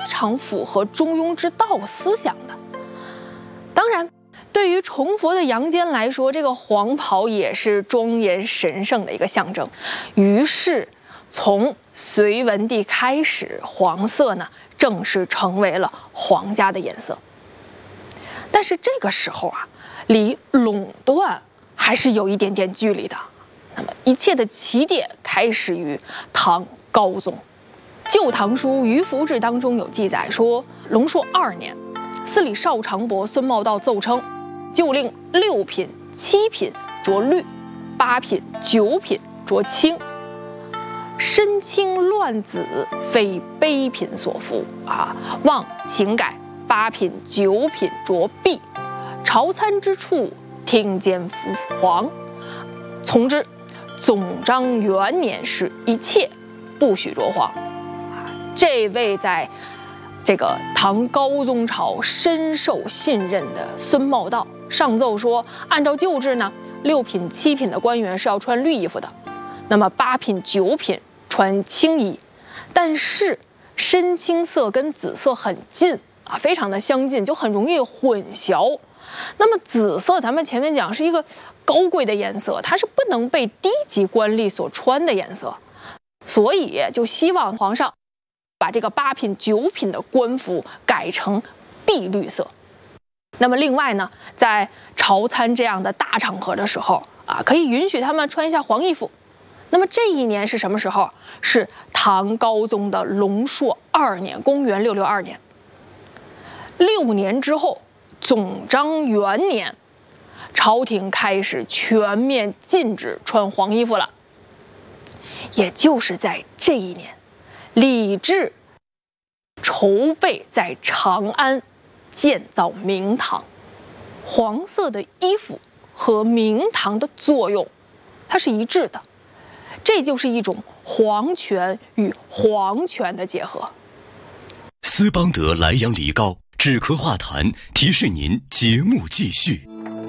常符合中庸之道思想的。当然，对于崇佛的杨坚来说，这个黄袍也是庄严神圣的一个象征。于是，从隋文帝开始，黄色呢正式成为了皇家的颜色。但是这个时候啊，离垄断还是有一点点距离的。那么一切的起点开始于唐高宗。《旧唐书·于福志》当中有记载说，隆朔2年，司礼少常伯孙茂道奏称，就令6品、7品着绿，8品、9品着青。身轻乱紫，非卑品所服啊！望请改8品、9品着碧。朝参之处，听间服黄。从之，总章元年是一切不许着黄。这位在这个唐高宗朝深受信任的孙茂道上奏说，按照旧制呢，6品、7品的官员是要穿绿衣服的，那么8品、9品穿青衣，但是深青色跟紫色很近啊，非常的相近，就很容易混淆。那么紫色咱们前面讲是一个高贵的颜色，它是不能被低级官吏所穿的颜色，所以就希望皇上把这个8品、9品的官服改成碧绿色。那么另外呢，在朝参这样的大场合的时候啊，可以允许他们穿一下黄衣服。那么这一年是什么时候？是唐高宗的隆朔2年，公元662年。6年之后，总章元年，朝廷开始全面禁止穿黄衣服了。也就是在这一年，李治筹备在长安建造明堂。黄色的衣服和明堂的作用，它是一致的，这就是一种皇权与皇权的结合。 斯邦德莱阳梨膏止咳化痰，提示您节目继续。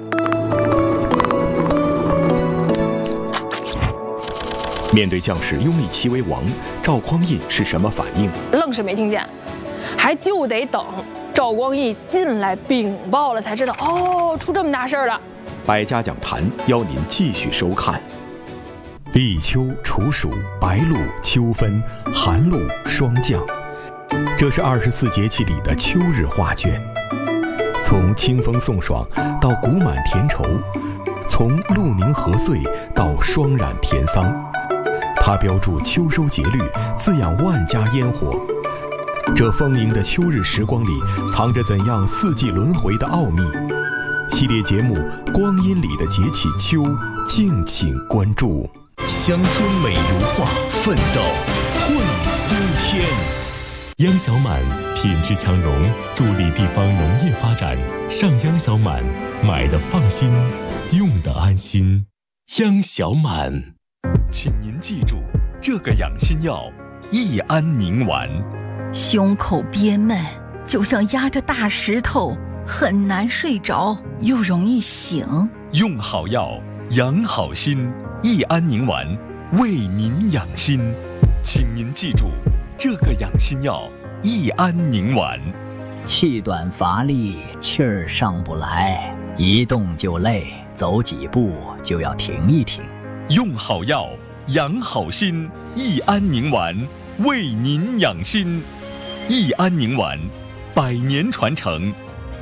面对将士拥立其为王，赵匡胤是什么反应？ 愣是没听见，还就得等赵光义进来禀报了才知道，哦，出这么大事了。 百家讲坛邀您继续收看。 立秋、处暑、白露、秋分、寒露、霜降，这是24节气里的秋日画卷。从清风送爽到谷满田畴，从露凝禾穗到霜染田桑，它标注秋收节律，滋养万家烟火。这丰盈的秋日时光里，藏着怎样四季轮回的奥秘？系列节目《光阴里的节气秋》，敬请关注。 乡村美如画，奋斗会苏天。央小满品质强融，助力地方农业发展。上央小满，买的放心，用的安心。央小满， 请您记住这个养心药——益安宁丸。 胸口憋闷，就像压着大石头，很难睡着，又容易醒。 用好药，养好心。益安宁丸为您养心，请您记住这个养心药——益安宁丸。 气短乏力，气儿上不来，一动就累，走几步就要停一停。 用好药，养好心。益安宁丸为您养心。益安宁丸100年传承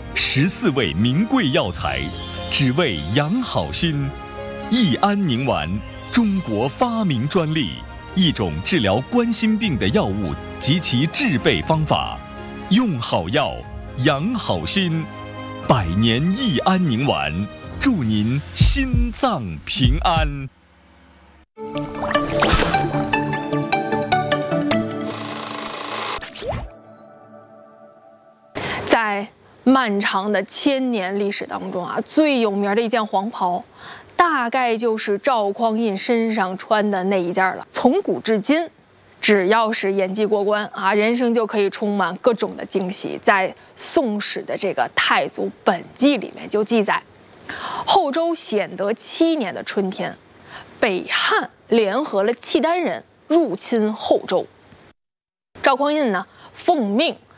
，14味名贵药材，只为养好心。益安宁丸，中国发明专利，一种治疗冠心病的药物及其制备方法。用好药，养好心。100年益安宁丸，祝您心脏平安。 在漫长的1000年历史当中啊，最有名的一件黄袍，大概就是赵匡胤身上穿的那一件了。从古至今，只要是演技过关啊，人生就可以充满各种的惊喜。在《宋史》的这个《太祖本纪》里面就记载，后周显德7年的春天，北汉联合了契丹人入侵后周。赵匡胤呢，奉命